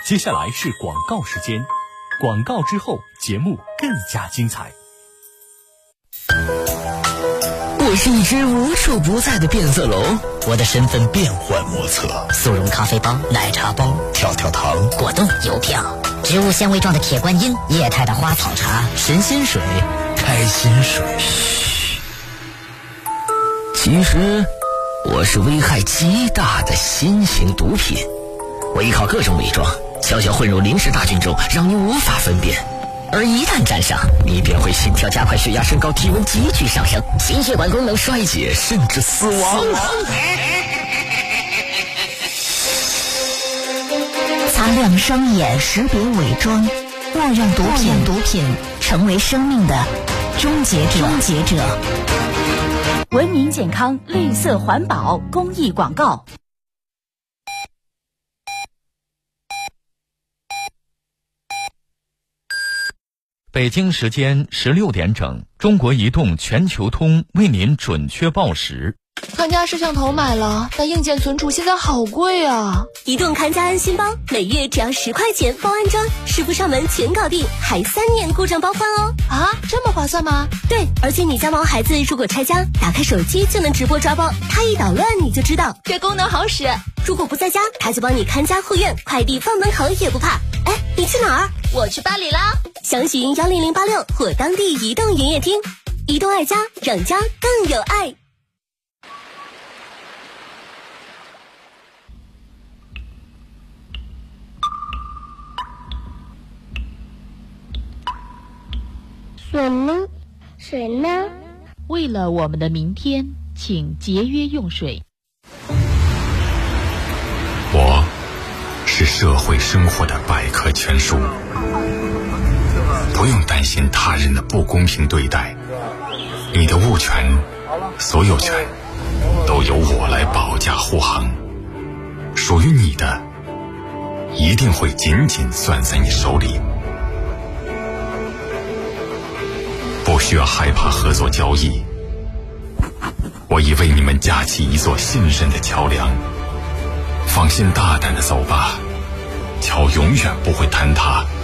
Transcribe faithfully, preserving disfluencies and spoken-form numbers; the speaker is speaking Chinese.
接下来是广告时间，广告之后节目更加精彩。 我是一只无处不在的变色龙，我的身份变幻莫测，速溶咖啡包、奶茶包、跳跳糖、果冻、邮票、植物纤维状的铁观音、液态的花草茶、神仙水、开心水。嘘，其实我是危害极大的新型毒品，我依靠各种伪装，悄悄混入临时大军中，让你无法分辨。而一旦沾上，你便会心跳加快、血压升高、体温急剧上升、心血管功能衰竭，甚至死亡。 擦亮双眼，识别伪装，莫让毒品毒品成为生命的终结者。终结者。文明健康、绿色环保公益广告。 北京时间十六点整，中国移动全球通为您准确报时。 看家摄像头买了，但硬件存储现在好贵啊！ 移动看家安心包，每月只要十块钱包安装，师傅上门全搞定，还三年故障包换哦！ 啊，这么划算吗？ 对，而且你家毛孩子如果拆家，打开手机就能直播抓包，他一捣乱你就知道， 这功能好使。 如果不在家，他就帮你看家护院，快递放门口也不怕。哎，你去哪儿？ 我去巴黎啦！ 详询幺零零八六或当地移动营业厅。移动爱家，让家更有爱。 水呢？水呢？ 为了我们的明天，请节约用水。 我是社会生活的百科全书，不用担心他人的不公平对待，你的物权、所有权都由我来保驾护航，属于你的一定会紧紧攥在你手里。不需要害怕合作交易，我已为你们架起一座信任的桥梁。放心大胆地走吧，桥永远不会坍塌。